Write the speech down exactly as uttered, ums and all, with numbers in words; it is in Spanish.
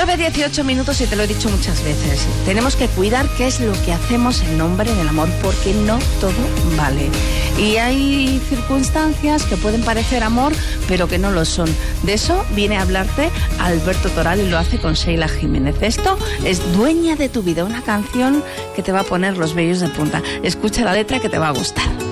nueve dieciocho minutos y te lo he dicho muchas veces. Tenemos que cuidar qué es lo que hacemos en nombre del amor, porque no todo vale. Y hay circunstancias que pueden parecer amor, pero que no lo son. De eso viene a hablarte Alberto Toral y lo hace con Sheila Jiménez. Esto es Dueña de tu vida, una canción que te va a poner los vellos de punta. Escucha la letra que te va a gustar.